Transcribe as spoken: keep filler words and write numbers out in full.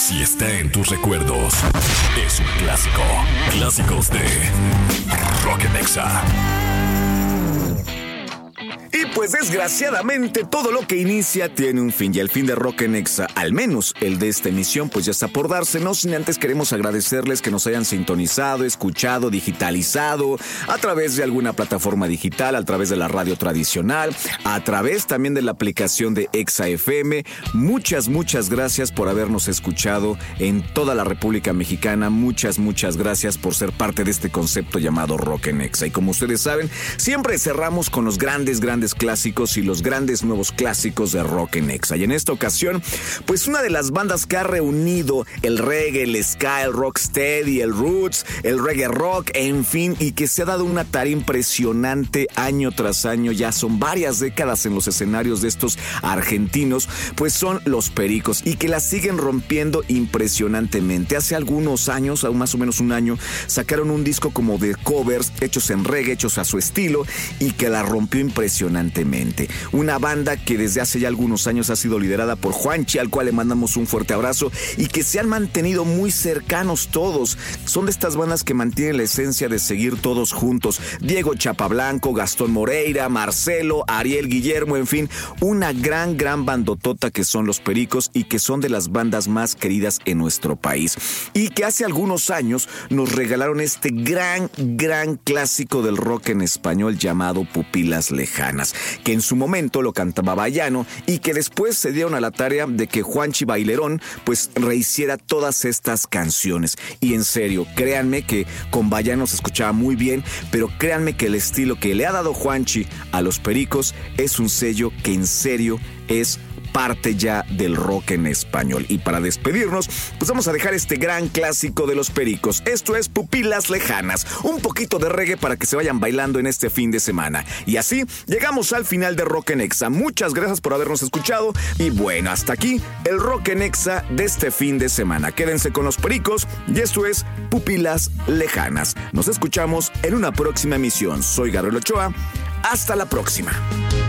Si está en tus recuerdos, es un clásico. Clásicos de Rock en Exa. Y pues desgraciadamente todo lo que inicia tiene un fin, y el fin de Rock en Exa, al menos el de esta emisión, pues ya está por darse. No sin antes queremos agradecerles que nos hayan sintonizado, escuchado, digitalizado a través de alguna plataforma digital, a través de la radio tradicional, a través también de la aplicación de Exa F M. Muchas, muchas gracias por habernos escuchado en toda la República Mexicana. Muchas, muchas gracias por ser parte de este concepto llamado Rock en Exa. Y como ustedes saben, siempre cerramos con los grandes, grandes clásicos y los grandes nuevos clásicos de Rock en Exa. Y en esta ocasión, pues una de las bandas que ha reunido el reggae, el ska, el rocksteady, el roots, el reggae rock, en fin, y que se ha dado una tarea impresionante año tras año, ya son varias décadas en los escenarios de estos argentinos, pues son Los Pericos, y que la siguen rompiendo impresionantemente. Hace algunos años, aún más o menos un año, sacaron un disco como de covers hechos en reggae, hechos a su estilo, y que la rompió impresionantemente. Una banda que desde hace ya algunos años ha sido liderada por Juanchi, al cual le mandamos un fuerte abrazo, y que se han mantenido muy cercanos todos. Son de estas bandas que mantienen la esencia de seguir todos juntos. Diego Chapablanco, Gastón Moreira, Marcelo, Ariel Guillermo, en fin, una gran, gran bandotota que son Los Pericos, y que son de las bandas más queridas en nuestro país. Y que hace algunos años nos regalaron este gran, gran clásico del rock en español llamado Pupilas Lejanas, que en su momento lo cantaba Bayano, y que después se dieron a la tarea de que Juanchi Bailerón pues rehiciera todas estas canciones. Y en serio, créanme que con Bayano se escuchaba muy bien, pero créanme que el estilo que le ha dado Juanchi a Los Pericos es un sello que en serio es parte ya del rock en español. Y para despedirnos, pues vamos a dejar este gran clásico de Los Pericos. Esto es Pupilas Lejanas, un poquito de reggae para que se vayan bailando en este fin de semana. Y así llegamos al final de Rock en Exa. Muchas gracias por habernos escuchado, y bueno, hasta aquí el Rock en Exa de este fin de semana. Quédense con Los Pericos, y esto es Pupilas Lejanas. Nos escuchamos en una próxima emisión. Soy Gabriel Ochoa. Hasta la próxima.